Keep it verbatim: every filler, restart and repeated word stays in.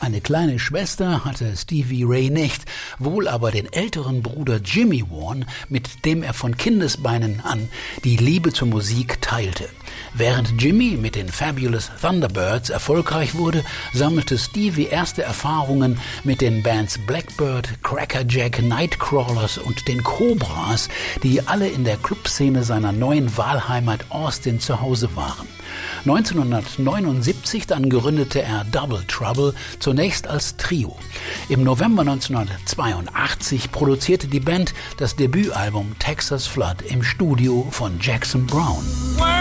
Eine kleine Schwester hatte Stevie Ray nicht, wohl aber den älteren Bruder Jimmy Vaughan, mit dem er von Kindesbeinen an die Liebe zur Musik teilte. Während Jimmy mit den Fabulous Thunderbirds erfolgreich wurde, sammelte Stevie erste Erfahrungen mit den Bands Blackbird, Crackerjack, Nightcrawlers und den Cobras, die alle in der Clubszene seiner neuen Wahlheimat Austin zu Hause waren. neunzehnhundertneunundsiebzig dann gründete er Double Trouble, zunächst als Trio. Im November neunzehnhundertzweiundachtzig produzierte die Band das Debütalbum Texas Flood im Studio von Jackson Browne.